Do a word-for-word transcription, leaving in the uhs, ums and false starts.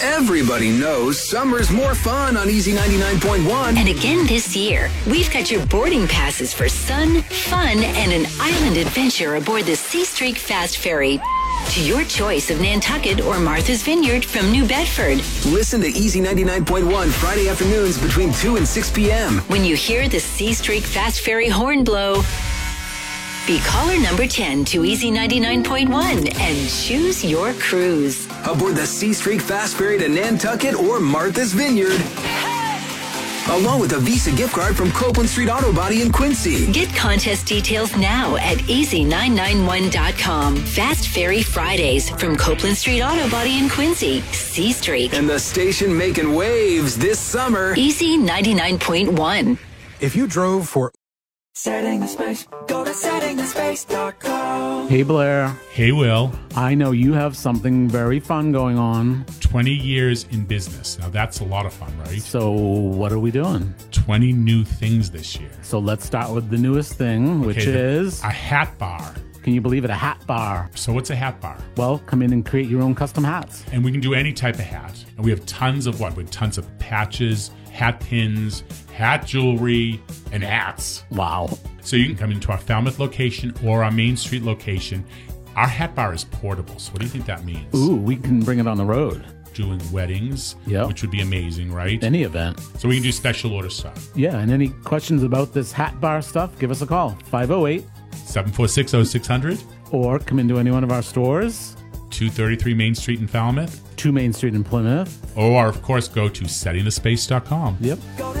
Everybody knows summer's more fun on Easy ninety-nine point one. And again this year, we've got your boarding passes for sun, fun, and an island adventure aboard the Sea Streak Fast Ferry to your choice of Nantucket or Martha's Vineyard from New Bedford. Listen to Easy ninety-nine point one Friday afternoons between two and six p.m. When you hear the Sea Streak Fast Ferry horn blow, be caller number ten to Easy ninety-nine point one and choose your cruise. Aboard the Sea Streak Fast Ferry to Nantucket or Martha's Vineyard. Along with a Visa gift card from Copeland Street Auto Body in Quincy. Get contest details now at easy nine nine one dot com. Fast Ferry Fridays from Copeland Street Auto Body in Quincy. Sea Streak. And the station making waves this summer. Easy ninety-nine point one. If you drove for... Setting the space. Go to setting the space dot com. Hey, Blair. Hey, Will. I know you have something very fun going on. twenty years in business. Now, that's a lot of fun, right? So what are we doing? twenty new things this year. So let's start with the newest thing, which Okay, the- is... a hat bar. Can you believe it? A hat bar. So what's a hat bar? Well, come in and create your own custom hats. And we can do any type of hat. And we have tons of what? We have tons of patches, hat pins, hat jewelry, and hats. Wow. So you can come into our Falmouth location or our Main Street location. Our hat bar is portable. So what do you think that means? Ooh, we can bring it on the road. Doing weddings, Yep. which would be amazing, right? Any event. So we can do special order stuff. Yeah, and any questions about this hat bar stuff, give us a call. five oh eight seven four six, oh six hundred. Or come into any one of our stores. two thirty-three Main Street in Falmouth. two Main Street in Plymouth. Or, of course, go to setting the space dot com. Yep. Go to